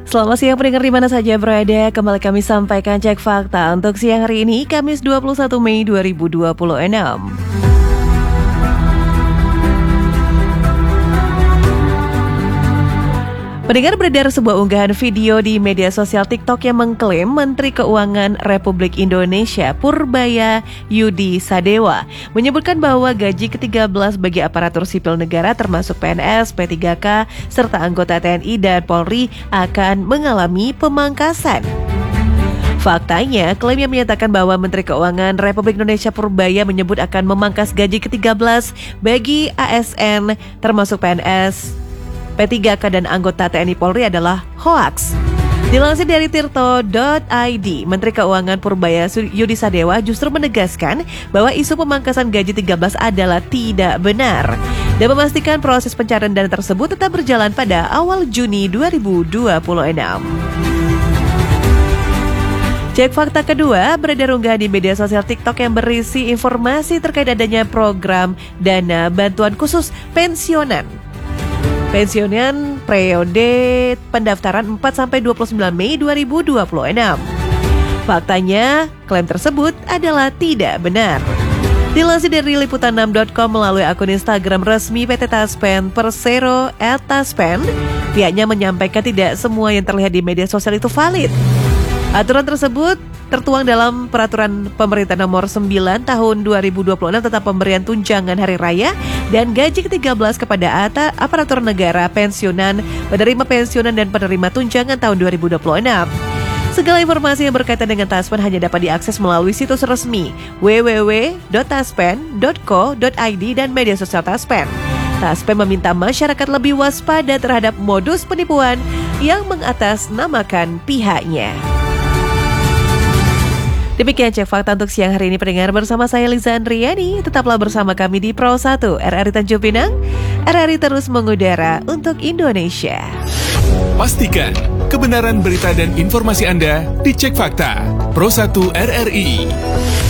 Selamat siang pendengar di mana saja berada. Kembali kami sampaikan cek fakta untuk siang hari ini, Kamis 21 Mei 2026. Pendengar, beredar sebuah unggahan video di media sosial TikTok yang mengklaim Menteri Keuangan Republik Indonesia Purbaya Yudi Sadewa menyebutkan bahwa gaji ke-13 bagi aparatur sipil negara termasuk PNS, P3K, serta anggota TNI dan Polri akan mengalami pemangkasan. Faktanya, klaim yang menyatakan bahwa Menteri Keuangan Republik Indonesia Purbaya menyebut akan memangkas gaji ke-13 bagi ASN termasuk PNS, P3K dan anggota TNI Polri adalah hoaks. Dilansir dari tirto.id, Menteri Keuangan Purbaya Yudi Sadewa justru menegaskan bahwa isu pemangkasan gaji 13 adalah tidak benar dan memastikan proses pencarian dana tersebut tetap berjalan pada awal Juni 2026. Cek fakta kedua, beredar unggahan di media sosial TikTok yang berisi informasi terkait adanya program dana bantuan khusus pensiunan periode pendaftaran 4-29 Mei 2026. Faktanya, klaim tersebut adalah tidak benar. Dilansir dari liputan6.com melalui akun Instagram resmi PT Taspen Persero @taspen, pihaknya menyampaikan tidak semua yang terlihat di media sosial itu valid. Aturan tersebut tertuang dalam Peraturan Pemerintah Nomor 9 Tahun 2026 tentang pemberian tunjangan hari raya dan gaji ke-13 kepada aparatur negara, pensiunan, penerima pensiunan dan penerima tunjangan tahun 2026. Segala informasi yang berkaitan dengan Taspen hanya dapat diakses melalui situs resmi www.taspen.co.id dan media sosial Taspen. Taspen meminta masyarakat lebih waspada terhadap modus penipuan yang mengatasnamakan pihaknya. Demikian cek fakta untuk siang hari ini pendengar, bersama saya Liza Andriani. Tetaplah bersama kami di Pro 1 RRI Tanjung Pinang. RRI terus mengudara untuk Indonesia. Pastikan kebenaran berita dan informasi Anda dicek fakta. Pro 1 RRI.